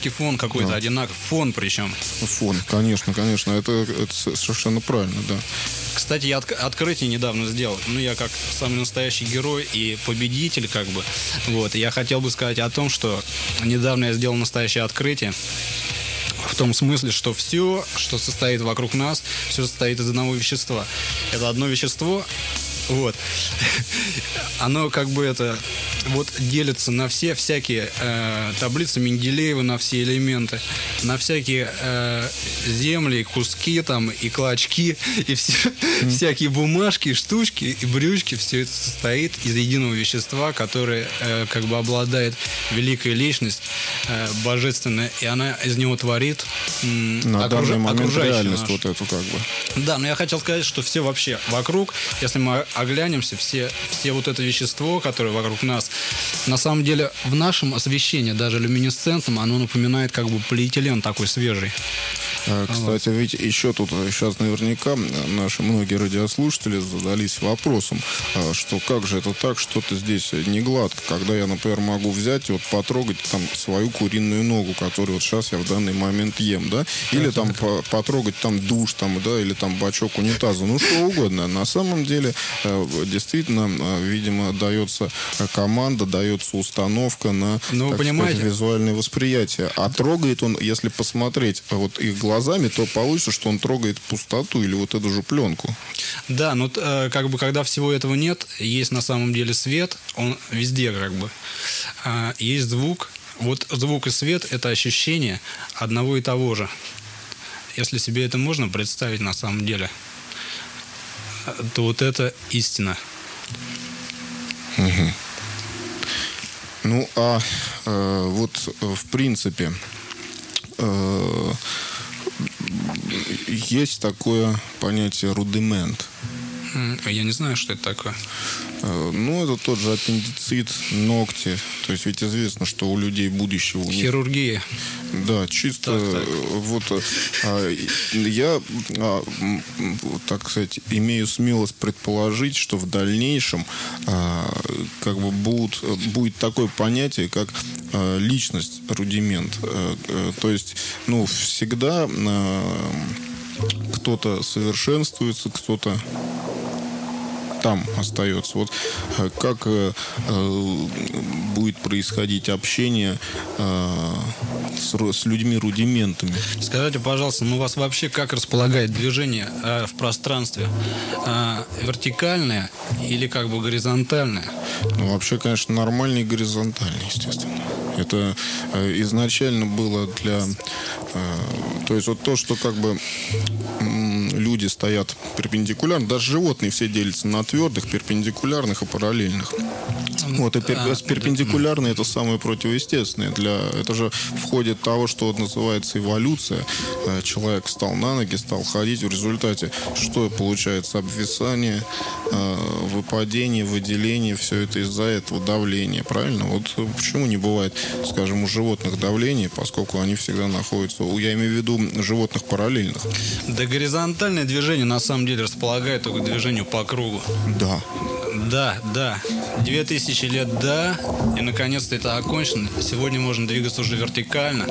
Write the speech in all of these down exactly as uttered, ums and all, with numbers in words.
геометрический фон какой-то Да. одинаковый. Фон причем. Фон, конечно, конечно, это, это совершенно правильно, да. Кстати, я отк- открытие недавно сделал. Ну, я как самый настоящий герой и победитель, как бы. Вот. Я хотел бы сказать о том, что недавно я сделал настоящее открытие. В том смысле, что все, что состоит вокруг нас, все состоит из одного вещества. Это одно вещество, вот, оно как бы это вот делится на все всякие э, таблицы Менделеева, на все элементы, на всякие э, земли, куски там и клочки, и все, mm. всякие бумажки, штучки и брючки. Все это состоит из единого вещества, которое э, как бы обладает великой личность, э, божественная, и она из него творит м, на окруж... данный момент реальность нашу. вот эту как бы. Да, но я хотел сказать, что все вообще вокруг, если мы оглянемся, все, все вот это вещество, которое вокруг нас, на самом деле в нашем освещении, даже люминесцентном, оно напоминает как бы полиэтилен такой свежий. Кстати, ведь еще тут сейчас наверняка наши многие радиослушатели задались вопросом, что как же это так, что-то здесь не гладко, когда я, например, могу взять и вот потрогать там свою куриную ногу, которую вот сейчас я в данный момент ем, да, или это там по- потрогать там душ, там, да, или там бачок унитаза, ну что угодно. На самом деле, действительно, видимо, дается команда, дается установка на, Ну, вы так понимаете? сказать, визуальное восприятие. А трогает он, если посмотреть вот их глазами, то получится, что он трогает пустоту или вот эту же пленку. Да, но э, как бы когда всего этого нет, есть на самом деле свет, он везде как бы. А, есть звук. Вот звук и свет – это ощущение одного и того же. Если себе это можно представить на самом деле, то вот это истина. Угу. Ну, а э, вот э, в принципе э, есть такое понятие рудимент. Я не знаю, что это такое. Ну, это тот же аппендицит, ногти. То есть ведь известно, что у людей будущего... У них... Хирургия. Да, чисто так, так. вот а, я, а, так сказать, имею смелость предположить, что в дальнейшем а, как бы будут, будет такое понятие, как а, личность, рудимент. А, а, то есть, ну, всегда а, кто-то совершенствуется, кто-то там остается. Вот как э, будет происходить общение э, с, с людьми-рудиментами? Скажите, пожалуйста, ну вас вообще как располагает движение э, в пространстве? Э, вертикальное или как бы горизонтальное? Ну, вообще, конечно, нормальный горизонтальный, естественно. Это э, изначально было для... Э, то есть вот то, что как бы э, люди стоят перпендикулярно, даже животные все делятся на твердых, перпендикулярных и параллельных. Вот, и пер, а, перпендикулярно это самое противоестественное. Для, это же входит того, что вот называется эволюция. Человек встал на ноги, стал ходить. В результате что получается? Обвисание, выпадение, выделение. Все это из-за этого давления. Правильно? Вот почему не бывает, скажем, у животных давления, поскольку они всегда находятся... Я имею в виду животных параллельных. Да, горизонтальное движение на самом деле располагает только к движению по кругу. Да. Да, да. Две тысячи лет, да. И наконец-то это окончено. Сегодня можно двигаться уже вертикально.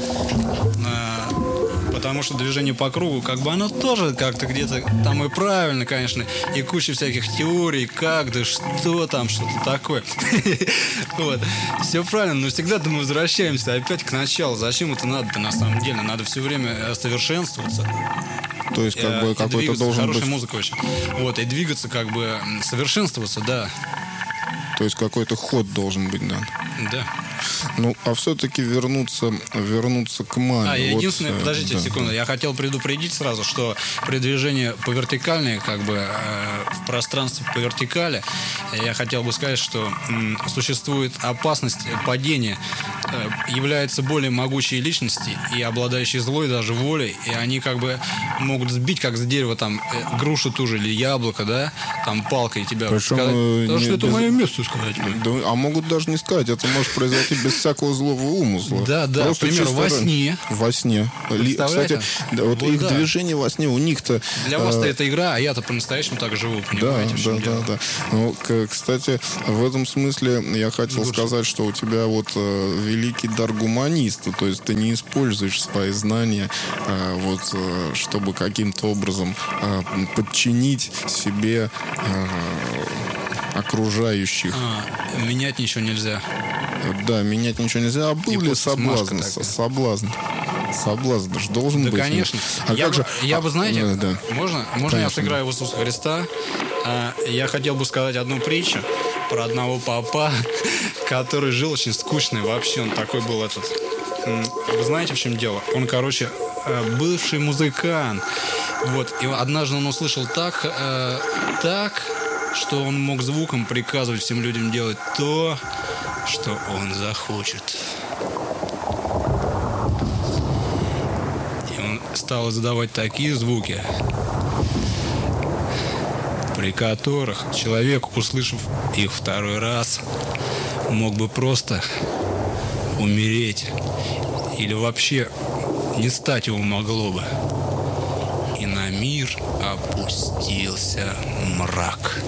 А, потому что движение по кругу, как бы оно тоже как-то где-то там и правильно, конечно. И куча всяких теорий, как, да что там, что-то такое. Вот. Все правильно, но всегда мы возвращаемся опять к началу. Зачем это надо-то на самом деле? Надо все время совершенствоваться. То есть, как бы, какой-то должен хорошая быть... музыка очень. Вот, и двигаться, как бы, совершенствоваться, да. То есть, какой-то ход должен быть дан. Да. Ну, а все-таки вернуться, вернуться к маме. А, я вот, единственное, э, подождите да. секунду, я хотел предупредить сразу, что при движении по вертикальной, как бы, э, в пространстве по вертикали, я хотел бы сказать, что м, существует опасность падения. Э, являются более могучие личности и обладающие злой даже волей, и они, как бы, могут сбить, как с дерева, там, э, грушу ту же или яблоко, да, там, палкой тебя Причем, сказать, э, потому не что это без- мое место сказать. Да, а могут даже не сказать, это может произойти без всякого злого умысла. Да, да, Просто к примеру, чисто во ран- сне. Во сне. Ли- Представляете? Кстати, да, вот Вот их да. движение во сне, у них-то... Для вас-то э, это игра, а я-то по-настоящему так живу, Да, понимаете, в чем да, дело? да, да. Ну, к- кстати, в этом смысле я хотел сказать, что у тебя вот э, великий дар гуманиста, то есть ты не используешь свои знания, э, вот, э, чтобы каким-то образом э, подчинить себе э, окружающих. А, менять ничего нельзя. Да, менять ничего нельзя. А был И ли просто смазка соблазн? такая. Соблазн. Соблазн же должен Да, быть. конечно. А я как бы, же... я а, бы, знаете, э, да. можно, можно я Конечно. сыграю в Иисуса Христа? А, Я хотел бы сказать одну притчу про одного папа, который жил очень скучный вообще. Он такой был этот... м, Вы знаете, в чем дело? Он, короче, э, бывший музыкант. Вот. И однажды он услышал так, э, так, что он мог звуком приказывать всем людям делать то, что он захочет. И он стал издавать такие звуки, при которых человек, услышав их второй раз, мог бы просто умереть. Или вообще не стать его могло бы. И на мир опустился мрак.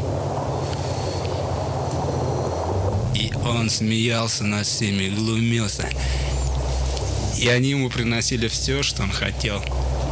И он смеялся над всеми, глумился. И они ему приносили все, что он хотел.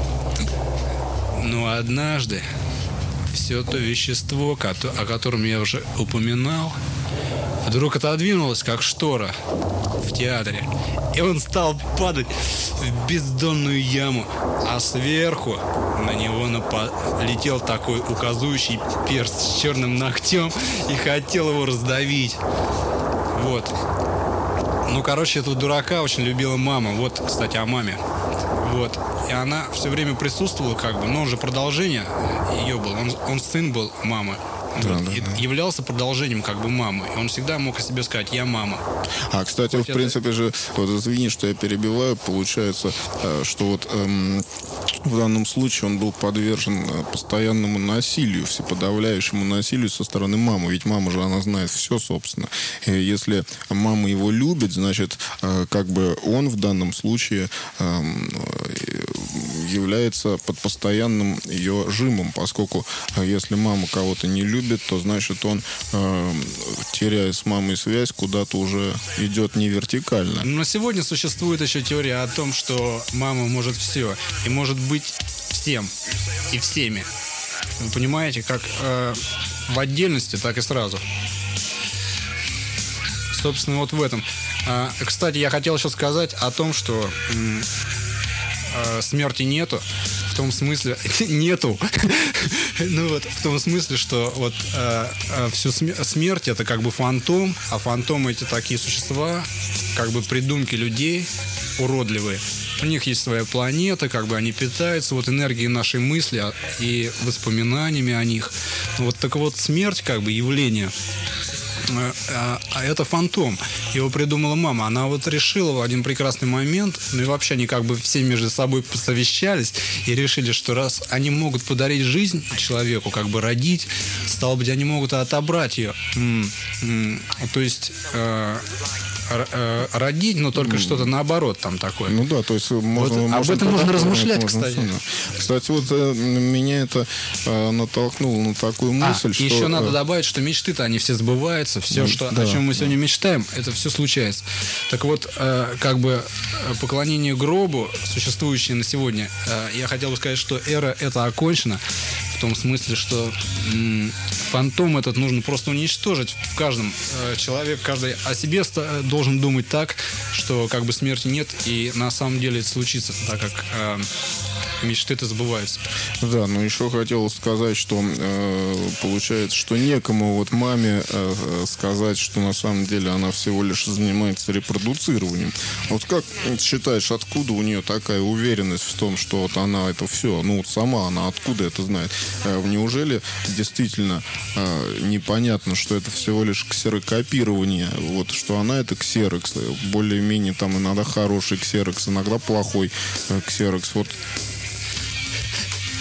Но однажды все то вещество, кото- о котором я уже упоминал, вдруг отодвинулось, как штора в театре. И он стал падать в бездонную яму, а сверху на него напа- летел такой указующий перст с черным ногтем и хотел его раздавить. Вот. Ну, короче, этого дурака очень любила мама. Вот, кстати, о маме. Вот. И она все время присутствовала, как бы, но он же продолжение ее был. Он, он сын был мамы. Да, Вот. да, И да. являлся продолжением, как бы, мамы. И он всегда мог о себе сказать: я мама. А, кстати, в это- принципе же, вот извини, что я перебиваю, получается, э, что вот эм, в данном случае он был подвержен э, постоянному насилию, всеподавляющему насилию со стороны мамы. Ведь мама же, она знает все, собственно. И если мама его любит, значит, э, как бы он в данном случае эм, э, является под постоянным ее жимом, поскольку э, если мама кого-то не любит, то значит он, э, теряя с мамой связь, куда-то уже идет не вертикально. Но сегодня существует еще теория о том, что мама может все. И может быть всем. И всеми. Вы понимаете, как э, в отдельности, так и сразу. Собственно, вот в этом. А, кстати, я хотел еще сказать о том, что м, э, смерти нету. В том смысле... Нету. Ну вот, в том смысле, что вот э, э, всю сме- смерть это как бы фантом, а фантомы эти такие существа, как бы придумки людей уродливые. У них есть своя планета, как бы они питаются вот энергией нашей мысли а- и воспоминаниями о них. Ну вот так вот смерть как бы явление. А, а- а это фантом. Его придумала мама. Она вот решила в один прекрасный момент, ну и вообще они как бы все между собой посовещались и решили, что раз они могут подарить жизнь человеку, как бы родить, стало быть, они могут отобрать ее. М, м, То есть э, р- э, родить, но только что-то наоборот там такое. Ну да, то есть можно, Вот об можно этом можно так размышлять, можно кстати. сильно. Кстати, вот э, меня это э, натолкнуло на такую А, мысль, и что... еще э, надо добавить, что мечты-то они все сбываются, все, Ну, что, да, о чем мы сегодня мечтаем, это все случается. Так вот, э, как бы э, поклонение гробу, существующее на сегодня, э, я хотел бы сказать, что эра это окончена, в том смысле, что м, фантом этот нужно просто уничтожить в каждом. Э, человек, каждый о себе ста- должен думать так, что как бы смерти нет, и на самом деле это случится, так как э, мечты-то сбываются. Да, но еще хотел сказать, что э, получается, что некому вот маме э, сказать, что на самом деле она всего лишь занимается репродуцированием. Вот как считаешь, откуда у нее такая уверенность в том, что вот она это все, ну вот сама она откуда это знает? Э, неужели действительно э, непонятно, что это всего лишь ксерокопирование, вот что она это ксерокс, более-менее там иногда хороший ксерокс, иногда плохой э, ксерокс, вот.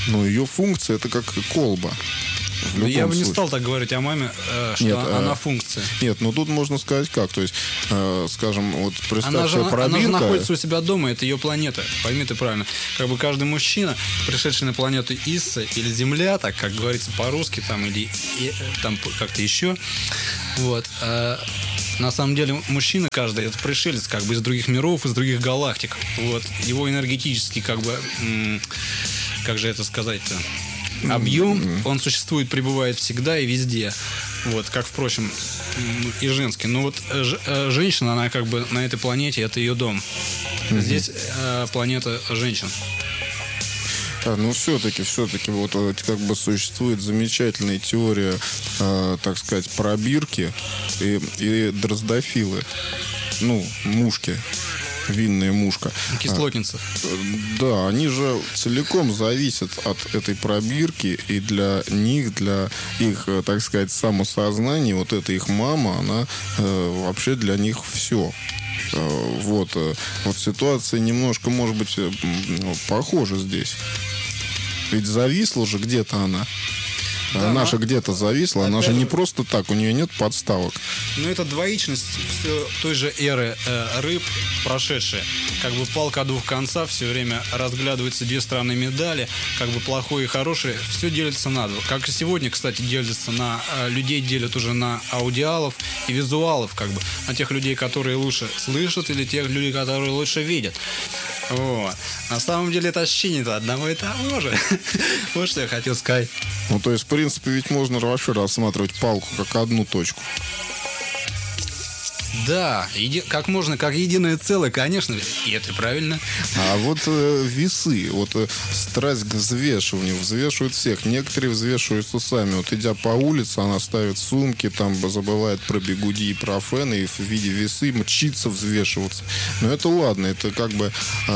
Но ее функция это как колба. Ну, я бы не стал так говорить о маме, э, что Нет, она э, функция. Нет, ну тут можно сказать как. То есть, э, скажем, вот представь Она же, себе пробирка. она же находится у себя дома, это ее планета. Пойми ты правильно. Как бы каждый мужчина, пришедший на планету Исса или Земля, так как говорится по-русски, там, или и, там как-то еще. Вот. А на самом деле мужчина каждый это пришелец как бы из других миров, из других галактик. Вот. Его энергетический, как бы, м- как же это сказать-то? Объем, он существует, пребывает всегда и везде. Вот, как, впрочем, и женский. Но вот ж, женщина, она как бы на этой планете, это ее дом. Здесь э, планета женщин. А, ну, все-таки, все-таки, вот как бы существует замечательная теория, э, так сказать, пробирки и, и дроздофилы. Ну, мушки. Винная мушка. Кислотница. Да, они же целиком зависят от этой пробирки, и для них, для их, так сказать, самосознания, вот эта их мама, она э, вообще для них все. Э, вот, э, вот ситуация немножко, может быть, э, похожа здесь. Ведь зависла же где-то она. Да, она же где-то зависла, она же не просто так, у нее нет подставок. Ну, это двоичность все той же эры э, рыб, прошедшая. Как бы палка о двух концах, все время разглядываются две стороны медали, как бы плохое и хорошее, все делится на два. Как и сегодня, кстати, делится на э, людей, делят уже на аудиалов и визуалов, как бы, на тех людей, которые лучше слышат, или тех людей, которые лучше видят. Вот. На самом деле это ощущение-то одного и того же. Вот что я хотел сказать. Ну, то есть, в принципе, ведь можно вообще рассматривать палку как одну точку. Да, еди... как можно, как единое целое, конечно, и это правильно. А вот э, весы, вот э, страсть к взвешиванию, взвешивают всех. Некоторые взвешиваются сами. Вот идя по улице, она ставит сумки, там забывает про бигуди и про фен, и в виде весы мчится взвешиваться. Но это ладно, это как бы э,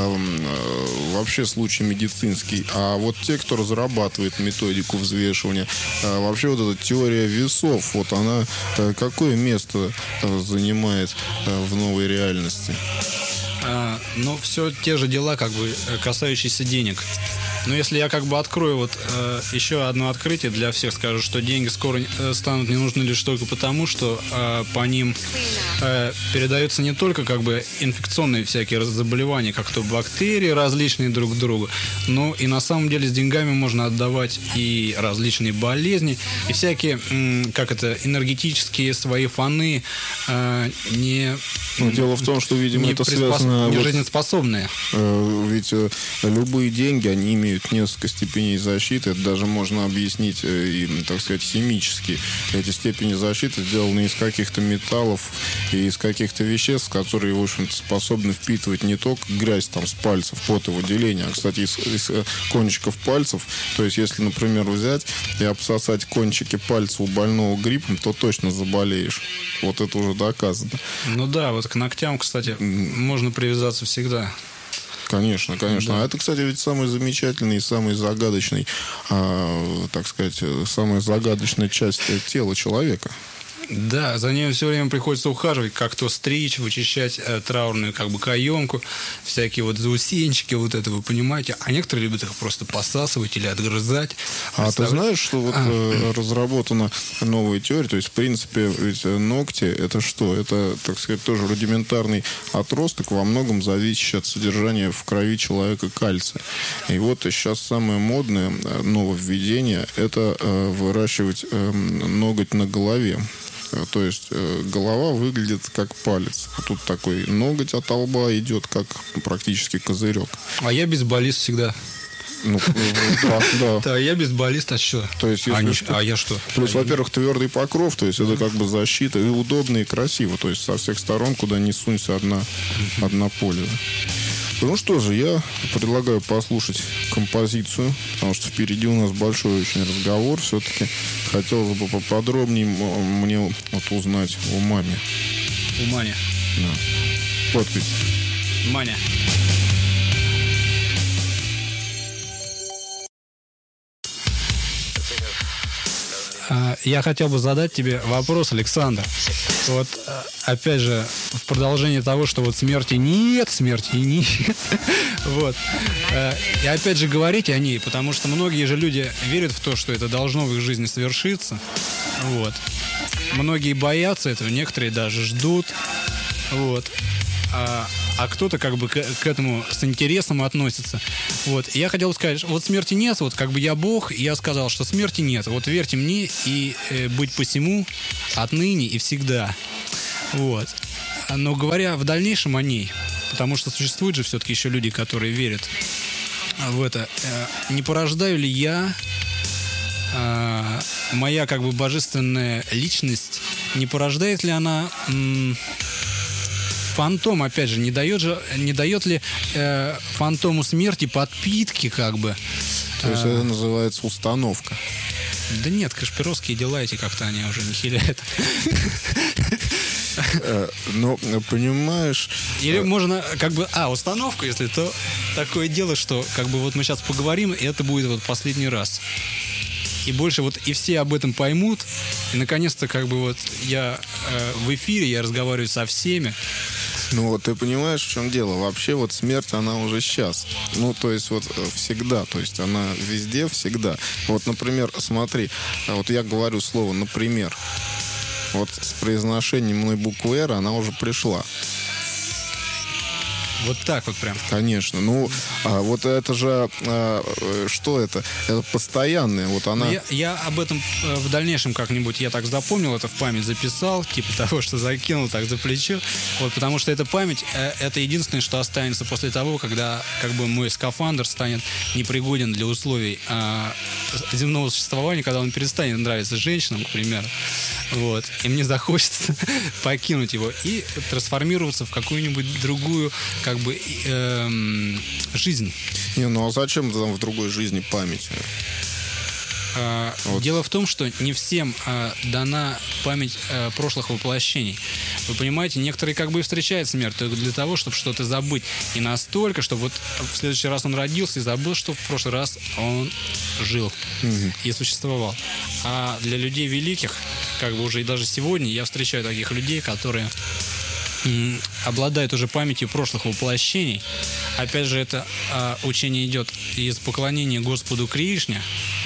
э, вообще случай медицинский. А вот те, кто разрабатывает методику взвешивания, э, вообще вот эта теория весов, вот она э, какое место э, занимает в новой реальности? А, ну, все те же дела, как бы, касающиеся денег. Но если я как бы открою вот э, еще одно открытие для всех, скажу, что деньги скоро э, станут не нужны лишь только потому, что э, по ним э, передаются не только как бы инфекционные всякие заболевания, как то бактерии различные друг к другу, но и на самом деле с деньгами можно отдавать и различные болезни, и всякие, м, как это, энергетические свои фоны э, не... Ну, дело в том, что, видимо, не это приспос... связано... не вот, жизнеспособные. Э, ведь э, любые деньги, они имеют несколько степеней защиты. Это даже можно объяснить, э, и, так сказать, химически. Эти степени защиты сделаны из каких-то металлов и из каких-то веществ, которые, в общем-то, способны впитывать не только грязь там, с пальцев, потовыделение, а, кстати, из, из кончиков пальцев. То есть, если, например, взять и обсосать кончики пальцев у больного гриппом, то точно заболеешь. Вот это уже доказано. Ну да, вот к ногтям, кстати, можно привязаться всегда. Конечно, конечно. Да. А это, кстати, ведь самый замечательный и самый загадочный, а, так сказать, самая загадочная часть тела человека. Да, за ним все время приходится ухаживать, как то стричь, вычищать э, траурную как бы каемку, всякие вот заусенчики, вот это вы понимаете. А некоторые любят их просто посасывать или отгрызать. А ты знаешь, что вот а. э, разработана новая теория, то есть, в принципе, ведь ногти, это что? Это, так сказать, тоже рудиментарный отросток, во многом зависящий от содержания в крови человека кальция. И вот сейчас самое модное нововведение – это э, выращивать э, ноготь на голове. То есть э, голова выглядит как палец. А тут такой ноготь от лба идет, как практически козырек. А я бейсболист всегда. Ну, да, да. Да, я бейсболист, а что? То есть, а, если не, что, а я что? Плюс, во-первых, твердый покров, то есть это как бы защита, и удобно, и красиво. То есть со всех сторон, куда ни сунься, одна, одна польза. Ну что же, я предлагаю послушать композицию, потому что впереди у нас большой очень разговор. Все-таки хотелось бы поподробнее мне вот узнать о маме. У Мани. Да. Подпись. Маня. Я хотел бы задать тебе вопрос, Александр. Вот, опять же, в продолжение того, что вот смерти нет, смерти нет. Вот. И опять же говорить о ней, потому что многие же люди верят в то, что это должно в их жизни свершиться. Вот. Многие боятся этого, некоторые даже ждут. Вот. А, а кто-то как бы к, к этому с интересом относится. Вот. И я хотел сказать, вот смерти нет, вот как бы я Бог, и я сказал, что смерти нет. Вот верьте мне и э, быть посему отныне и всегда. Вот. Но говоря в дальнейшем о ней, потому что существуют же все-таки еще люди, которые верят в это, э, не порождаю ли я, э, моя как бы божественная личность, не порождает ли она... М- Фантом, опять же, не дает же, не дает ли э, фантому смерти подпитки, как бы. То есть это называется установка. Да нет, кашпировские дела эти как-то они уже не хиляют. Но, понимаешь... Или можно, как бы, а, установка, если то такое дело, что, как бы, вот мы сейчас поговорим, и это будет вот последний раз. И больше вот и все об этом поймут. И наконец-то, как бы, вот я э, в эфире, я разговариваю со всеми. Ну вот ты понимаешь, в чем дело? Вообще вот смерть, она уже сейчас. Ну, то есть вот всегда. То есть она везде, всегда. Вот, например, смотри. Вот я говорю слово «например». Вот с произношением мной буквы «Р» она уже пришла. Вот так вот прям. Конечно. Ну, а вот это же... А, что это? Это постоянное. Вот она... Я, я об этом в дальнейшем как-нибудь, я так запомнил, это в память записал, типа того, что закинул так за плечо. Вот, потому что эта память, это единственное, что останется после того, когда как бы мой скафандр станет непригоден для условий а, земного существования, когда он перестанет нравиться женщинам, к примеру. Вот. И мне захочется покинуть его и трансформироваться в какую-нибудь другую как бы эм, жизнь. Не, ну а зачем там в другой жизни память? А, вот. Дело в том, что не всем а, дана память а, прошлых воплощений. Вы понимаете, некоторые как бы и встречают смерть только для того, чтобы что-то забыть. И настолько, что вот в следующий раз он родился и забыл, что в прошлый раз он жил угу. и существовал. А для людей великих, как бы уже и даже сегодня, я встречаю таких людей, которые м, обладают уже памятью прошлых воплощений. Опять же, это а, учение идет из поклонения Господу Кришне.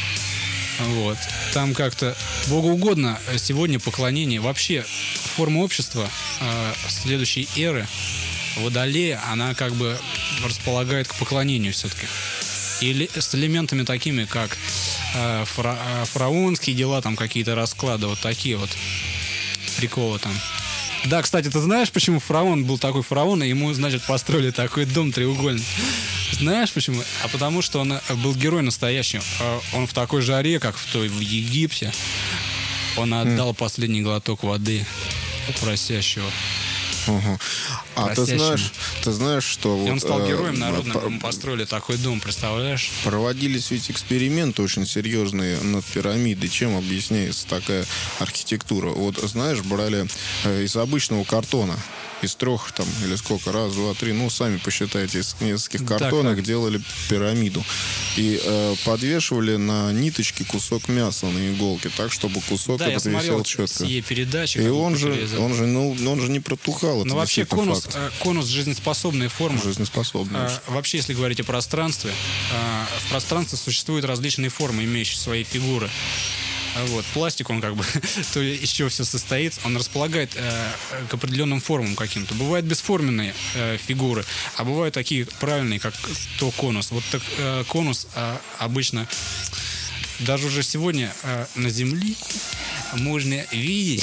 Вот. Там как-то Богу угодно сегодня поклонение. Вообще форма общества э, следующей эры Водолея, она как бы располагает к поклонению все-таки. И с элементами такими, как э, фара, фараонские дела, там какие-то расклады, вот такие вот приколы там. Да, кстати, ты знаешь, почему фараон был такой фараон, и ему, значит, построили такой дом треугольный? Знаешь почему? А потому что он был герой настоящий. Он в такой жаре, как в той в Египте, он отдал mm. последний глоток воды просящего. Угу. А ты знаешь, ты знаешь, что... И вот, он стал героем э, народным, по- ему построили такой дом, представляешь? Проводились ведь эксперименты очень серьезные над пирамидой. Чем объясняется такая архитектура? Вот, знаешь, брали э, из обычного картона, из трех там, или сколько, раз, два, три, ну, сами посчитайте, из нескольких картонок так, так. делали пирамиду. И э, подвешивали на ниточке кусок мяса на иголке, так, чтобы кусок да, этот висел четко. Передачи, и он же, он, же, ну, он же не протухал. Ну, вообще, конус, э, конус жизнеспособная форма. Жизнеспособная. Э, вообще, если говорить о пространстве, э, в пространстве существуют различные формы, имеющие свои фигуры. Вот. Пластик, он как бы, то из чего все состоит, он располагает э, к определенным формам каким-то. Бывают бесформенные э, фигуры, а бывают такие правильные, как то конус. Вот так э, конус э, обычно, даже уже сегодня э, на Земле можно видеть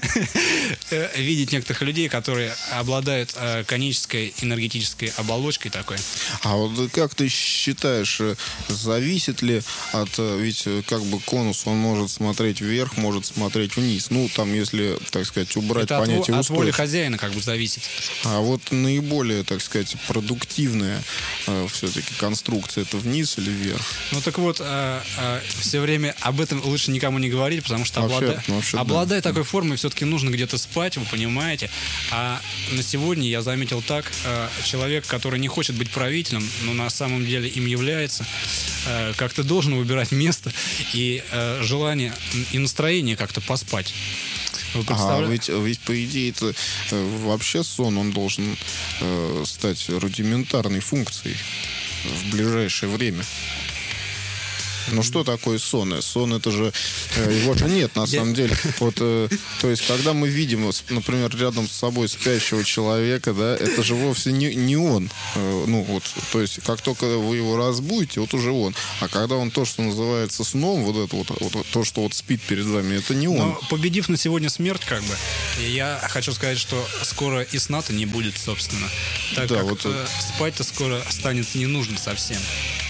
видеть некоторых людей, которые обладают э, конической энергетической оболочкой такой. А вот как ты считаешь, зависит ли от, ведь как бы конус, он может смотреть вверх, может смотреть вниз. Ну, там, если, так сказать, убрать это понятие от, устойчивости. от воли хозяина как бы зависит. А вот наиболее, так сказать, продуктивная э, все-таки конструкция, это вниз или вверх? Ну, так вот, э, э, все время об этом лучше никому не говорить, потому что вообще, облада... ну, вообще, обладая да. такой формой, все-таки нужно где-то спать, вы понимаете. А на сегодня я заметил так, э, человек, который не хочет быть правителем, но на самом деле им является, э, как-то должен выбирать место и э, желание и настроение как-то поспать. Вы А ведь, ведь по идее это э, вообще сон, он должен э, стать рудиментарной функцией в ближайшее время. Ну что такое сон? Сон это же э, его же нет на самом деле. Вот, э, то есть, когда мы видим, например, рядом с собой спящего человека, да, это же вовсе не, не он. Э, ну вот, то есть, как только вы его разбудите, вот уже он. А когда он то, что называется сном, вот это вот, вот то, что вот спит перед вами, это не он. Но победив на сегодня смерть, как бы, я хочу сказать, что скоро и сна-то не будет, собственно. Так да, как вот э, спать-то скоро станет не нужно совсем.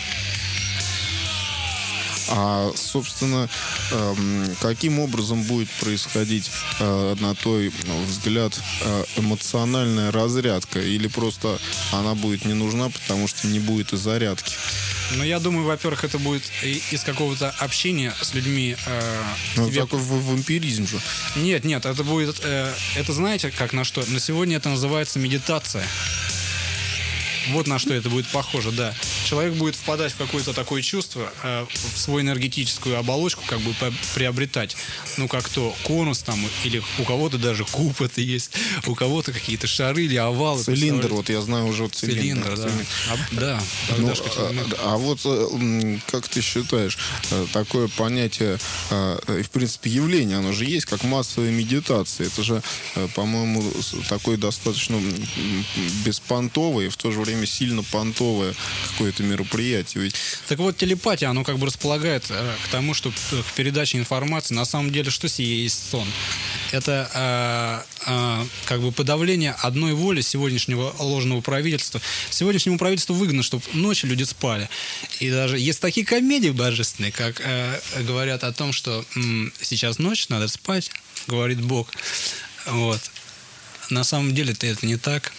А, собственно, эм, каким образом будет происходить, э, на твой взгляд, э, эмоциональная разрядка? Или просто она будет не нужна, потому что не будет и зарядки? Ну, я думаю, во-первых, это будет и- из какого-то общения с людьми. Э, Ну, тебе- такой в- вампиризм же. Нет, нет, это будет... э, это знаете, как на что? На сегодня это называется медитация. Вот на что это будет похоже, да. Человек будет впадать в какое-то такое чувство, э, в свою энергетическую оболочку, как бы по- приобретать, ну, как то конус там, или у кого-то даже куб это есть, у кого-то какие-то шары или овалы. Цилиндр, представляете? вот я знаю уже вот цилиндр. Цилиндр, да. Цилиндр. А, да, Ну, тогдашний цилиндр. а, а вот э, м, как ты считаешь, э, такое понятие, э, и в принципе явление, оно же есть, как массовая медитация. Это же, э, по-моему, с- такое достаточно м, м, беспонтовое и в то же время сильно понтовое какое-то мероприятие. Ведь Так вот, телепатия, оно как бы располагает э, к тому, что п- к передаче информации, на самом деле, что сие есть сон? Это э, э, как бы подавление одной воли сегодняшнего ложного правительства. Сегодняшнему правительству выгодно, чтобы ночью люди спали. И даже есть такие комедии божественные, как э, говорят о том, что м, сейчас ночь, надо спать, говорит Бог. Вот. На самом деле-то это не так.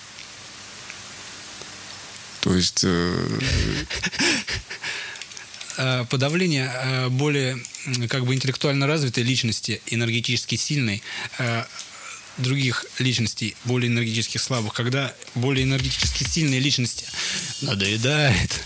То есть э, Э, подавление э, более м, как бы интеллектуально развитой личности, энергетически сильной, э, других личностей, более энергетически слабых, когда более энергетически сильные личности надоедает,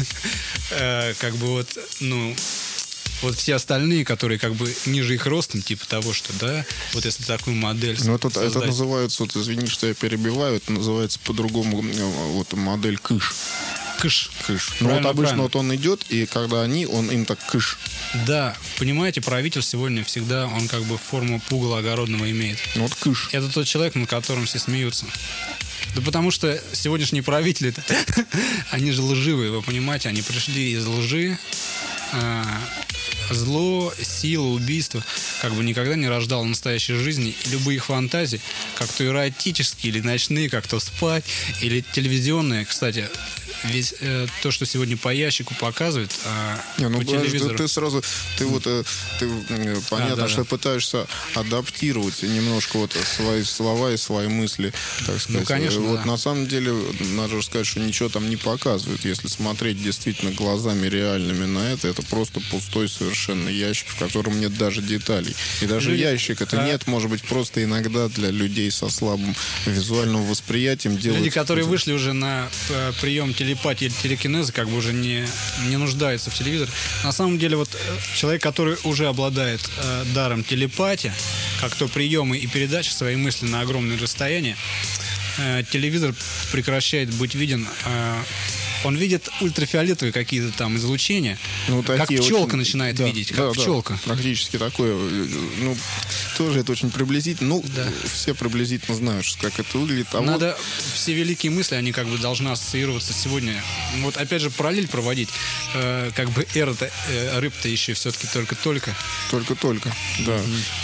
э, как бы вот, ну, вот все остальные, которые как бы ниже их ростом, типа того, что, да, вот если такую модель ну, это, это создать. называется, вот извини, что я перебиваю, это называется по-другому э, вот модель кыш. Кыш. Кыш. Ну вот Правильно, обычно правильно. вот он идет, и когда они, он им так кыш. Да, понимаете, правитель сегодня всегда, он как бы форму пугала огородного имеет. Ну вот кыш. Это тот человек, над которым все смеются. Да потому что сегодняшние правители, они же лживые, вы понимаете, они пришли из лжи. А, зло, сила, убийство как бы никогда не рождало настоящей жизни. И любые их фантазии, как то эротические или ночные, как то спать, или телевизионные, кстати, весь э, то, что сегодня по ящику показывают, а Не, ну по подожди, телевизору. ты сразу, ты вот, э, ты э, понятно, А, да, что да. пытаешься адаптировать немножко вот свои слова и свои мысли, так сказать. конечно, Вот да. на самом деле, надо же сказать, что ничего там не показывают. Если смотреть действительно глазами реальными на это, это просто пустой совершенно ящик, в котором нет даже деталей. И даже Люди- ящик это а- нет, может быть, просто иногда для людей со слабым визуальным восприятием делают... Люди, которые вышли уже на э, прием телепатии или телекинеза, как бы уже не, не нуждаются в телевизоре. На самом деле, вот э, человек, который уже обладает э, даром телепатии, как то приемы и передачи своей мысли на огромное расстояние, э, телевизор прекращает быть виден. э, он видит ультрафиолетовые какие-то там излучения, Ну, как такие пчелка очень- начинает да, видеть, да, как да, пчелка. практически такое. э, Ну, тоже это очень приблизительно. Ну, Да. все приблизительно знают, что- как это выглядит. А вот Надо все великие мысли, они как бы должны ассоциироваться сегодня. Вот опять же параллель проводить. Э, как бы эра-то, э, рыб-то еще все-таки только-только. только-только, да.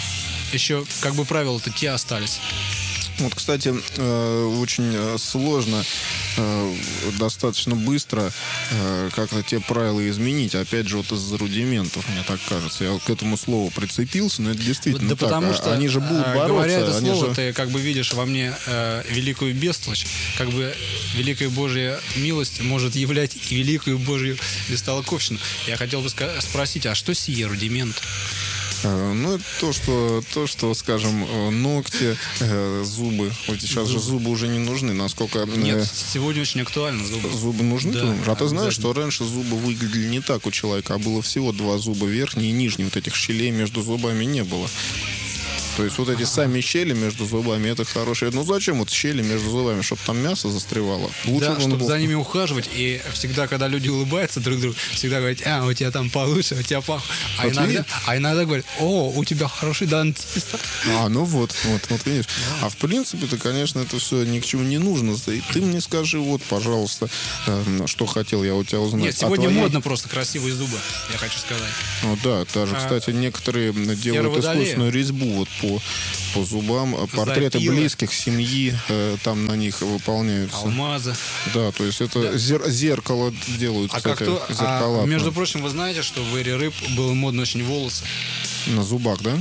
Еще как бы правила-то те остались. Вот, кстати, э, очень э, сложно э, достаточно быстро э, как-то те правила изменить. Опять же, вот из-за рудиментов, мне так кажется. Я вот к этому слову прицепился, но это действительно Да так. потому А- что, они же будут э, бороться. говоря это они слово, же- ты как бы видишь во мне э, великую бестолочь, как бы великая Божья милость может являть и великую Божью бестолковщину. Я хотел бы ска- спросить, а что сие рудимент? Ну, это то, что, то, что, скажем, ногти, зубы. Вот сейчас же зубы уже не нужны, насколько... Нет, сегодня очень актуально зубы. Зубы нужны? Да, а ты знаешь, что раньше зубы выглядели не так у человека, а было всего два зуба, верхний и нижний. Вот этих щелей между зубами не было. То есть вот эти сами щели между зубами, это хорошие. Ну зачем вот щели между зубами? Чтобы там мясо застревало? Лучше да, чтобы был... за ними ухаживать. И всегда, когда люди улыбаются друг другу, всегда говорят: а, у тебя там получше, у тебя пах. А, иногда, а иногда говорят: о, у тебя хороший дантист. А, ну вот, вот, вот видишь. А в принципе-то, конечно, это все ни к чему не нужно. И ты мне скажи, вот, пожалуйста, что хотел я у тебя узнать. Нет, сегодня твоей... модно просто красивые зубы, я хочу сказать. Ну да, даже, кстати, некоторые делают искусственную резьбу вот по, по зубам, портреты Запилы. близких, семьи, э, там на них выполняются. Алмазы. Да, то есть это Да. зер- зеркало делают, А кстати, как то, зеркала. а, между прочим, вы знаете, что в эре рыб было модно очень волосы На зубах, да?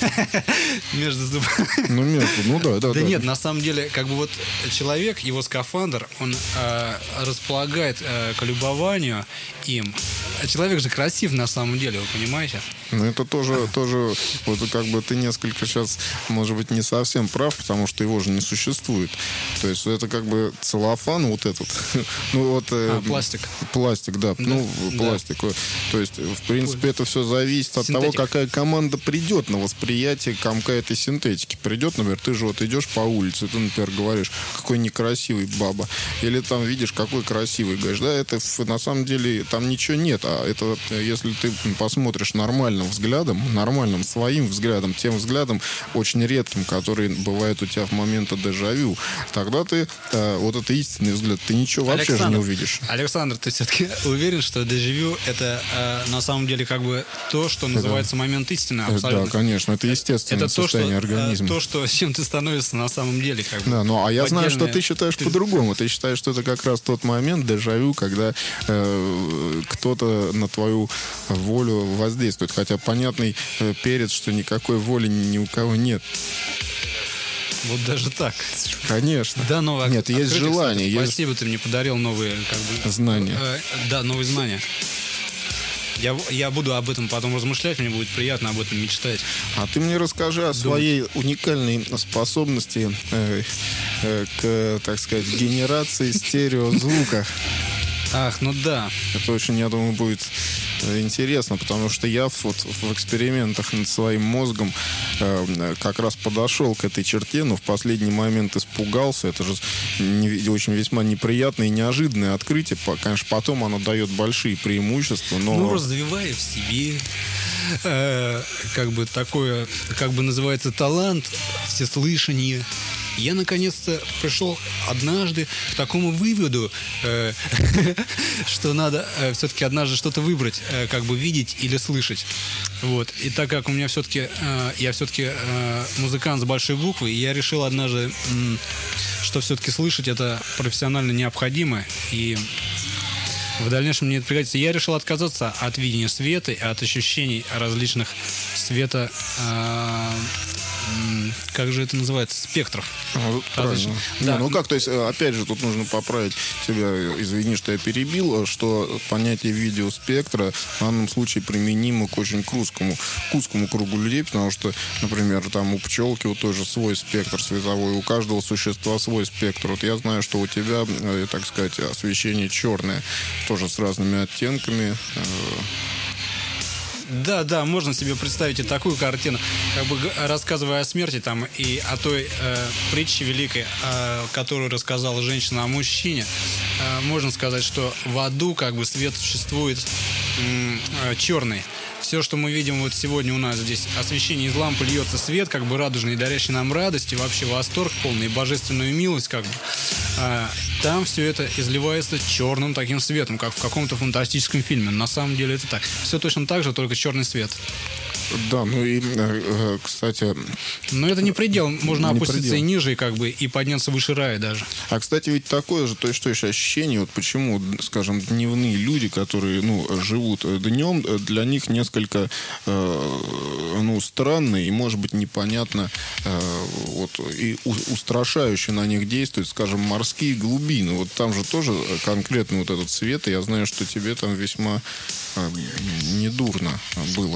между зубами. Ну, между, ну да, да. Да нет, на самом деле, как бы вот человек, его скафандр, он э, располагает э, к любованию им. А человек же красив на самом деле, вы понимаете? Ну, это тоже, тоже, вот как бы ты несколько сейчас, может быть, не совсем прав, потому что его же не существует. То есть это как бы целлофан вот этот. Ну, вот... А, пластик. Пластик, да. Да. Ну, Да. пластик. То есть, в принципе, это все зависит от того, Синтетика. какая команда придет на восприятие комка этой синтетики. Придет, например, ты же вот идешь по улице, ты, например, говоришь: какой некрасивый баба. Или там видишь, какой красивый. Говоришь: да, это на самом деле там ничего нет. А это, если ты посмотришь нормальным взглядом, нормальным своим взглядом, тем взглядом, очень редким, который бывает у тебя в моменты дежавю, тогда ты, э, вот это истинный взгляд, ты ничего вообще же не Александр, увидишь. Александр, ты все-таки уверен, что дежавю это э, на самом деле как бы то, что называется момент истины? Абсолютно. Да, конечно, это естественное Это то, состояние что, организма. э, то, что с чем ты становишься на самом деле. Как бы. Да, ну а я знаю, что Отдельное- ты считаешь ты- по-другому. Ты считаешь, что это как раз тот момент дежавю, когда э, кто-то на твою волю воздействует. Хотя понятный э, перец, что никакой воли ни, ни у кого нет. Вот даже так. Конечно. Да, новое Нет, есть открытие, желание, кстати. есть Спасибо, ты мне подарил новые как бы, знания. э, да, новые знания. Я, я буду об этом потом размышлять, мне будет приятно об этом мечтать. А ты мне расскажи о своей уникальной способности э, э, к, так сказать, генерации стереозвука. Ах, ну да. Это очень, я думаю, будет э, интересно, потому что я вот в экспериментах над своим мозгом э, как раз подошел к этой черте, но в последний момент испугался. Это же не- очень весьма неприятное и неожиданное открытие. По- Конечно, потом оно дает большие преимущества, но... Ну, развивая в себе э, как бы такое, как бы называется, талант, всеслышание. Я наконец-то пришел однажды к такому выводу, э, что надо э, все-таки однажды что-то выбрать, э, как бы видеть или слышать. Вот. И так как у меня все-таки, э, я все-таки э, музыкант с большой буквы, я решил однажды, м, что все-таки слышать это профессионально необходимо. И в дальнейшем мне это пригодится. Я решил отказаться от видения света и от ощущений различных света. э, м, как же это называется? Спектров. Ну, правильно. Не, Да. ну как, то есть, э, опять же, тут нужно поправить тебя, извини, что я перебил, что понятие видеоспектра в данном случае применимо к очень к узкому, к узкому кругу людей, потому что, например, там у пчелки вот тоже свой спектр световой, у каждого существа свой спектр. Вот я знаю, что у тебя, э, так сказать, освещение черное, тоже с разными оттенками. э, Да, да, можно себе представить и такую картину, как бы г- рассказывая о смерти там и о той э, притче великой, э, которую рассказала женщина о мужчине. Э, можно сказать, что в аду как бы свет существует м, э, черный. Все, что мы видим вот сегодня у нас здесь, освещение из лампы, льется свет, как бы радужный, дарящий нам радость и вообще восторг полный, и божественную милость, как бы. А, там все это изливается черным таким светом, как в каком-то фантастическом фильме. На самом деле это так. Все точно так же, только черный свет. Да, ну и, э, э, кстати... Но это не предел. Можно Не опуститься предел. и ниже, и как бы, и подняться выше рая даже. А, кстати, ведь такое же, то есть, то есть ощущение, вот почему, скажем, дневные люди, которые, ну, живут днем, для них несколько, э, ну, странно и, может быть, непонятно, э, вот, и у- устрашающе на них действуют, скажем, морские глубины. Вот там же тоже конкретно вот этот цвет, и я знаю, что тебе там весьма э, недурно было.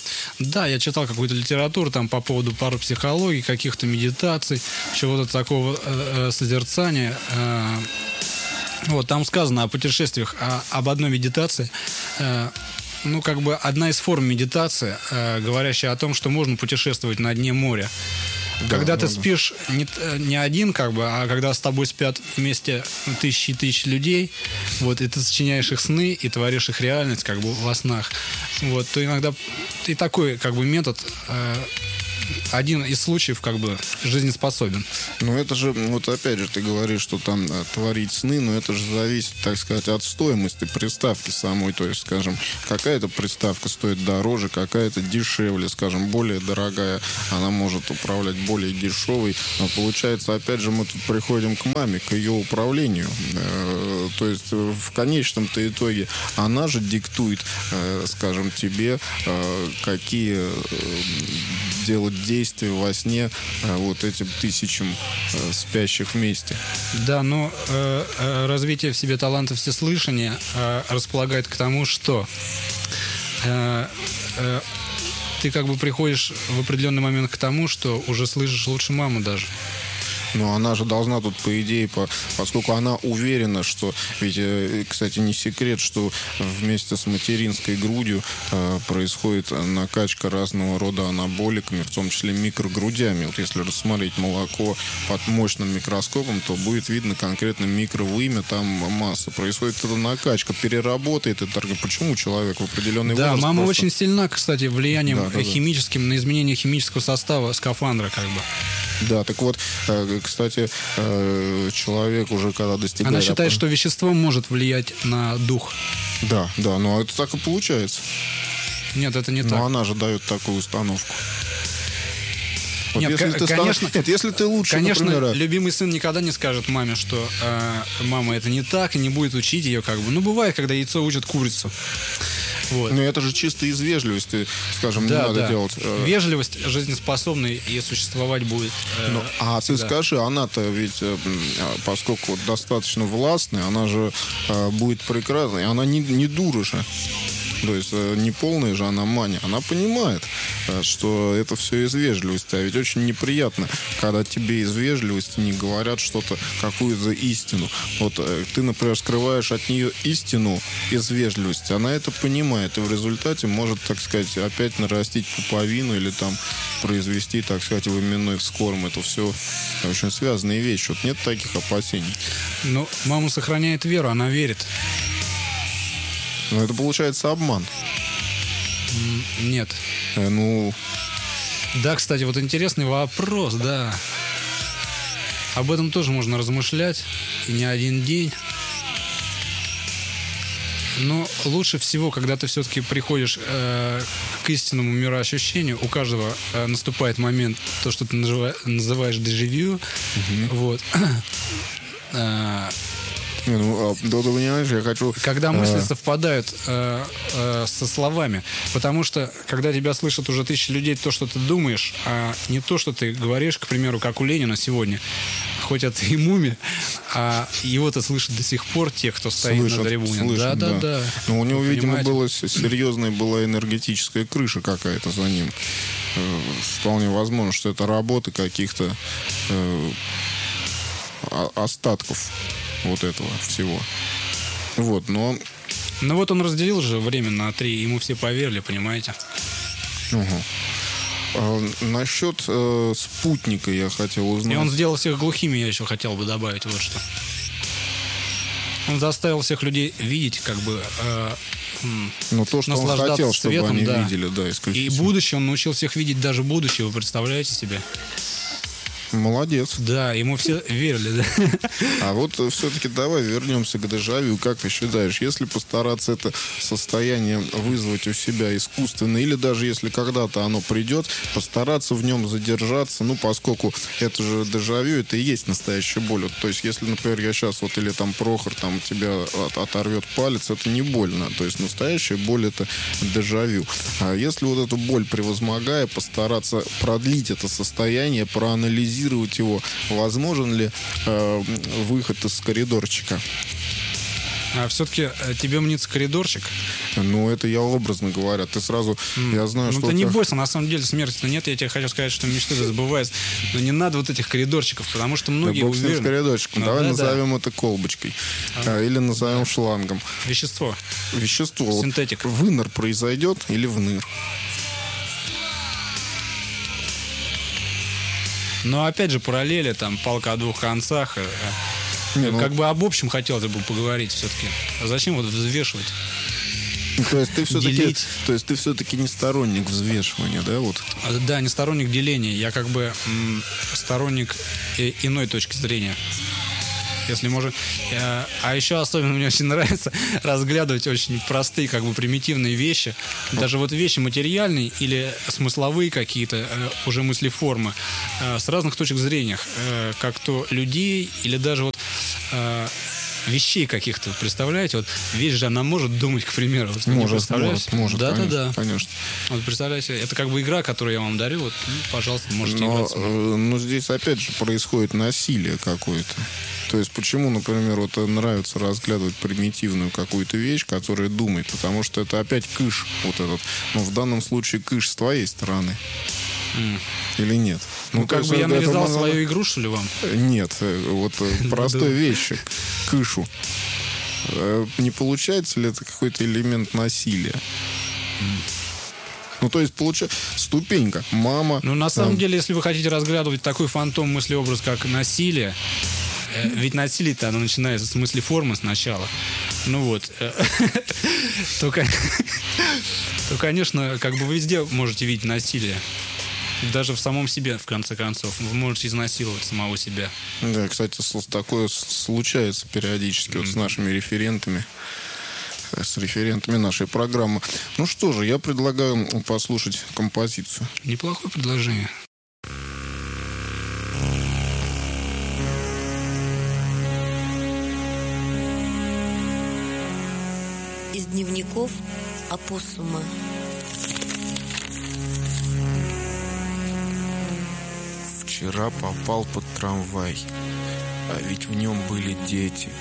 Да, я читал какую-то литературу там по поводу парапсихологии, каких-то медитаций, чего-то такого э, созерцания. Э, вот, там сказано о путешествиях, о, об одной медитации. Э, ну, как бы одна из форм медитации, э, говорящая о том, что можно путешествовать на дне моря. Да, когда ты спишь не, не один, как бы, а когда с тобой спят вместе тысячи и тысячи людей, вот, и ты сочиняешь их сны и творишь их реальность, как бы, во снах, вот, то иногда и такой, как бы, метод э, один из случаев, как бы, жизнеспособен. Ну, это же, вот опять же, ты говоришь, что там а, творить сны, но это же зависит, так сказать, от стоимости приставки самой. То есть, скажем, какая-то приставка стоит дороже, какая-то дешевле, скажем, более дорогая, она может управлять более дешевой. Но получается, опять же, мы тут приходим к маме, к ее управлению. Э, то есть, в конечном-то итоге она же диктует, э, скажем, тебе, э, какие э, делать действия во сне э, вот этим тысячам э, спящих вместе. Да, но э, э, развитие в себе таланта всеслышания э, располагает к тому, что э, э, ты как бы приходишь в определенный момент к тому, что уже слышишь лучше мамы даже. Но она же должна тут, по идее, по, поскольку она уверена, что... Ведь, кстати, не секрет, что вместе с материнской грудью э, происходит накачка разного рода анаболиками, в том числе микрогрудями. Вот если рассмотреть молоко под мощным микроскопом, то будет видно конкретно микровымя, там масса. Происходит эта накачка, переработает это. Почему человек в определенный да, возраст... Да, мама просто... очень сильна, кстати, влиянием да, да, химическим, да. на изменение химического состава скафандра, как бы. Да, так вот, кстати, человек уже когда достигает... Она считает, что вещество может влиять на дух. Да, да, но это так и получается. Нет, это не но так. Но она же дает такую установку. Вот Нет, если к- ты конечно, стан... Нет, если ты лучше, конечно, например... любимый сын никогда не скажет маме, что э, мама, это не так, и не будет учить ее, как бы. Ну, бывает, когда яйцо учат курицу. Вот. Но это же чисто из вежливости, скажем, да, не надо да. делать. Вежливость жизнеспособной и существовать будет. Э, ну, а ты да. скажи, она-то ведь, поскольку вот достаточно властная, она же э, будет прекрасной, она не, не дура же. То есть не полная же она Маня. Она понимает, что это все из вежливости. А ведь очень неприятно, когда тебе из вежливости не говорят что-то, какую-то истину. Вот ты, например, скрываешь от нее истину из вежливости. Она это понимает. И в результате может, так сказать, опять нарастить пуповину или там произвести, так сказать, выменной вскорм. Это все очень связанные вещи. Вот нет таких опасений. Ну, мама сохраняет веру, она верит. Но это получается обман. Нет. Э, ну... Да, кстати, вот интересный вопрос, да. Об этом тоже можно размышлять. И не один день. Но лучше всего, когда ты все-таки приходишь э, к истинному мироощущению, у каждого э, наступает момент, то, что ты называ- называешь дежавю. Угу. Вот. Не, ну, да, ты понимаешь, я хочу... Когда мысли а... совпадают э, э, со словами. Потому что, когда тебя слышат уже тысячи людей, то, что ты думаешь, а не то, что ты говоришь, к примеру, как у Ленина сегодня, хоть это и мумия, а его-то слышат до сих пор те, кто стоит слышат, на трибуне. Да, да, да, да. Но у него, Вы видимо, понимаете? была серьезная была энергетическая крыша какая-то за ним. Вполне возможно, что это работа каких-то э, остатков вот этого всего. Вот, но... Ну вот он разделил же время на три, ему все поверили, понимаете? Угу. А, насчет э, спутника я хотел узнать. И он сделал всех глухими, я еще хотел бы добавить вот что. Он заставил всех людей видеть, как бы... Э, Но то, что он хотел, чтобы светом, они да. видели, да, исключительно. И будущее, он научил всех видеть даже будущее, вы представляете себе? Молодец. Да, ему все верили, да. А вот все-таки давай вернемся к дежавю. Как ты считаешь, если постараться это состояние вызвать у себя искусственно, или даже если когда-то оно придет, постараться в нем задержаться, ну, поскольку это же дежавю, это и есть настоящая боль. Вот, то есть, если, например, я сейчас вот, или там Прохор, там тебя от, оторвет палец, это не больно. То есть, настоящая боль — это дежавю. А если вот эту боль превозмогая, постараться продлить это состояние, проанализировать его, возможен ли э, выход из коридорчика? А все-таки тебе мнится коридорчик. Ну, это я образно говоря. Ты сразу, mm. я знаю, ну, что... ты не бойся, на самом деле смерти-то нет. Я тебе хочу сказать, что мечты сбываются. Но не надо вот этих коридорчиков, потому что многие да, уверены... с коридорчиком. Ну, Давай да, назовем да. это колбочкой. А. Или назовем да. шлангом. Вещество. Вещество. Синтетика. Вот выныр произойдет или вныр? Но опять же параллели, там, палка о двух концах. Не, ну... Как бы об общем хотелось бы поговорить все-таки. А зачем вот взвешивать? То есть ты все-таки, то есть ты все-таки не сторонник взвешивания, да, вот? Да, не сторонник деления. Я как бы м, сторонник и, иной точки зрения. Если можно. А еще особенно мне очень нравится разглядывать очень простые, как бы примитивные вещи. Даже вот вещи материальные или смысловые какие-то, уже мыслеформы, с разных точек зрения. Как то людей или даже вот вещей каких-то. Представляете? Вот вещь же, она может думать, к примеру. Может, может, может. Да, конечно, да, да. Конечно. Вот представляете, это как бы игра, которую я вам дарю. Вот, ну, пожалуйста, можете но, играть. Но здесь опять же происходит насилие какое-то. То есть почему, например, вот нравится разглядывать примитивную какую-то вещь, которая думает, потому что это опять кыш вот этот. Но в данном случае кыш с твоей стороны. Mm. Или нет? Ну, ну как бы я навязал это... свою игру, что ли, вам? Нет, вот простой вещи. Кышу. Не получается ли это какой-то элемент насилия? Ну, то есть, получается, ступенька. Мама... Ну, на самом деле, если вы хотите разглядывать такой фантом мыслеобраз, как насилие, ведь насилие-то оно начинается с мыслеформы сначала. Ну вот. То, конечно, как бы вы везде можете видеть насилие. Даже в самом себе, в конце концов. Вы можете изнасиловать самого себя. Да, кстати, такое случается периодически mm-hmm. вот с нашими референтами. С референтами нашей программы. Ну что же, я предлагаю послушать композицию. Неплохое предложение. Из дневников опоссума. Вчера попал под трамвай, а ведь в нем были дети.